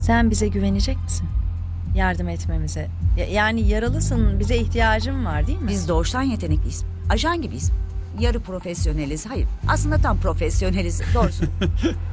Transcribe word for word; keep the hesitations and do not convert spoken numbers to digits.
Sen bize güvenecek misin? Yardım etmemize. Ya- yani yaralısın, bize ihtiyacın var değil mi? Biz doğuştan yetenekliyiz. Ajan gibiyiz. Yarı profesyoneliz. Hayır, aslında tam profesyoneliz. Doğrusu.